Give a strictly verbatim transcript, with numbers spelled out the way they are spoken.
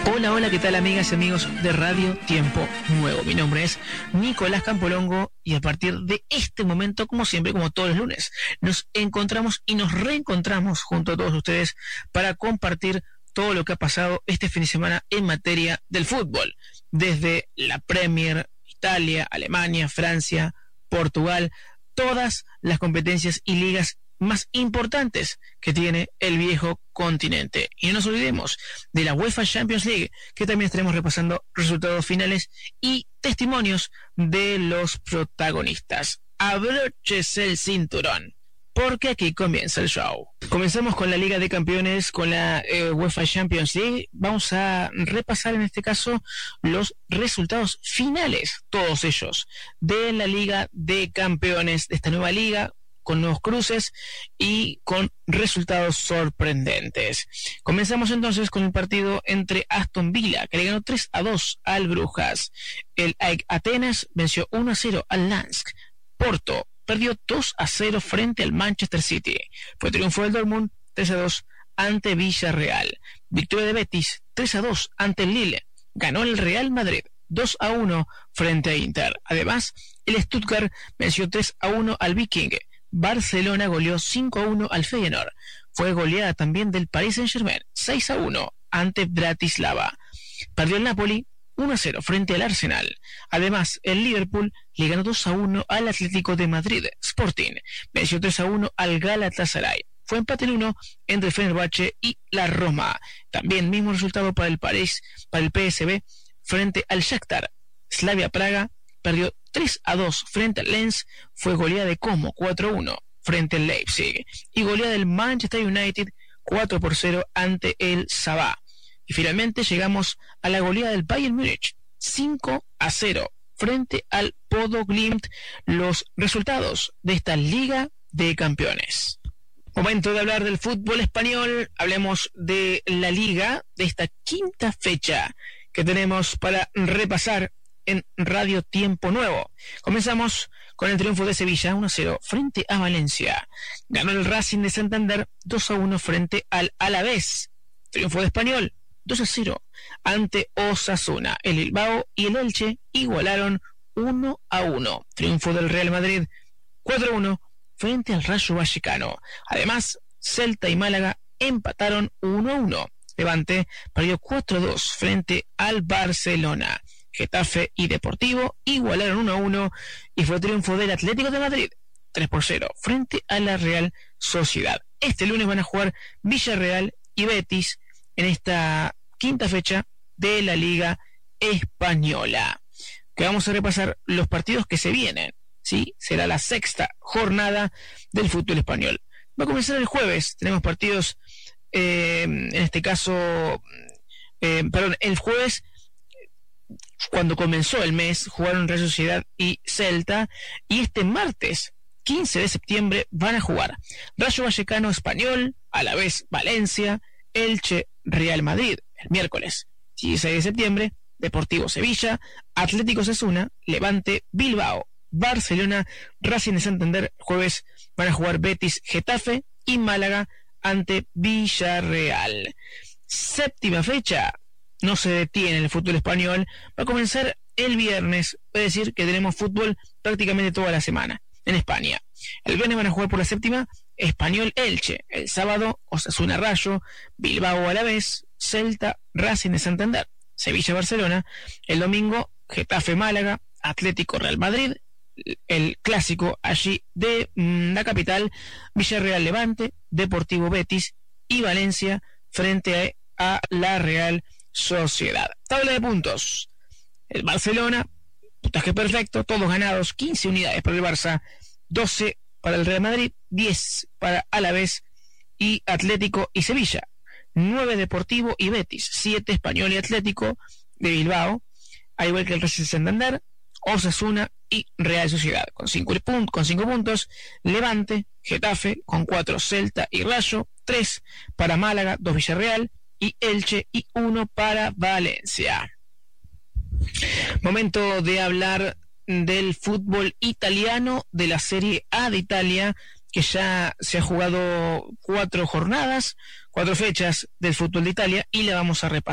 Hola, hola, ¿qué tal amigas y amigos de Radio Tiempo Nuevo? Mi nombre es Nicolás Campolongo y a partir de este momento, como siempre, como todos los lunes, nos encontramos y nos reencontramos junto a todos ustedes para compartir todo lo que ha pasado este fin de semana en materia del fútbol, desde la Premier, Italia, Alemania, Francia, Portugal, todas las competencias y ligas más importantes que tiene el viejo continente. Y no nos olvidemos de la UEFA Champions League, que también estaremos repasando resultados finales y testimonios de los protagonistas. Abróchese el cinturón, porque aquí comienza el show. Comenzamos con la Liga de Campeones, con la eh, UEFA Champions League. Vamos a repasar en este caso los resultados finales, todos ellos, de la Liga de Campeones, de esta nueva liga, con nuevos cruces y con resultados sorprendentes. Comenzamos entonces con el partido entre Aston Villa, que le ganó tres a dos al Brujas. El AEK Atenas venció uno a cero al Lansk. Porto perdió dos a cero frente al Manchester City. Fue triunfo del Dortmund tres a dos ante Villarreal. Victoria de Betis tres a dos ante el Lille. Ganó el Real Madrid dos a uno frente a Inter. Además, el Stuttgart venció tres a uno al Viking. Barcelona goleó cinco a uno al Feyenoord. Fue goleada también del Paris Saint-Germain seis a uno ante Bratislava. Perdió el Napoli uno a cero frente al Arsenal. Además, el Liverpool le ganó dos a uno al Atlético de Madrid. Sporting venció tres a uno al Galatasaray. Fue empate en uno entre Fenerbahce y la Roma. También mismo resultado para el París, para el P S V frente al Shakhtar. Slavia Praga perdió tres a dos frente al Lens. Fue goleada de Como cuatro a uno frente al Leipzig. Y goleada del Manchester United cuatro por cero ante el Sabah. Y finalmente llegamos a la goleada del Bayern Múnich cinco a cero frente al Bodo Glimt. Los resultados de esta Liga de Campeones. Momento de hablar del fútbol español. Hablemos de la Liga, de esta quinta fecha que tenemos para repasar en Radio Tiempo Nuevo. Comenzamos con el triunfo de Sevilla uno a cero frente a Valencia. Ganó el Racing de Santander dos a uno frente al Alavés. Triunfo de Español dos a cero ante Osasuna. El Bilbao y el Elche igualaron uno a uno. Triunfo del Real Madrid cuatro a uno frente al Rayo Vallecano. Además, Celta y Málaga empataron uno a uno. Levante perdió cuatro a dos frente al Barcelona. Getafe y Deportivo igualaron uno a uno y fue triunfo del Atlético de Madrid tres por cero frente a la Real Sociedad. Este lunes van a jugar Villarreal y Betis en esta quinta fecha de la Liga Española. Que vamos a repasar los partidos que se vienen, ¿sí? Será la sexta jornada del fútbol español. Va a comenzar el jueves. Tenemos partidos, eh, en este caso, eh, perdón, el jueves. Cuando comenzó el mes, jugaron Real Sociedad y Celta, y este martes quince de septiembre van a jugar Rayo Vallecano Español, Alavés Valencia, Elche Real Madrid. El miércoles dieciséis de septiembre, Deportivo Sevilla, Atlético Osasuna, Levante Bilbao, Barcelona Racing de Santander. Jueves van a jugar Betis Getafe y Málaga ante Villarreal. Séptima fecha. No se detiene el fútbol español. Va a comenzar el viernes. Es decir, que tenemos fútbol prácticamente toda la semana en España. El viernes van a jugar por la séptima Español Elche. El sábado Osasuna Rayo, Bilbao Alavés, Celta Racing de Santander, Sevilla Barcelona. El domingo Getafe Málaga, Atlético Real Madrid. El clásico allí de mmm, la capital, Villarreal Levante, Deportivo Betis y Valencia frente a, a la Real Sociedad. Tabla de puntos. El Barcelona, puntaje perfecto, todos ganados, quince unidades para el Barça, doce para el Real Madrid, diez para Alavés y Atlético y Sevilla, nueve Deportivo y Betis, siete Español y Atlético de Bilbao, al igual que el Racing de Santander, Osasuna y Real Sociedad, con cinco con cinco puntos, Levante, Getafe, con cuatro Celta y Rayo, tres para Málaga, dos Villarreal y Elche y uno para Valencia. Momento de hablar del fútbol italiano, de la Serie A de Italia, que ya se ha jugado cuatro jornadas, cuatro fechas del fútbol de Italia, y la vamos a repasar.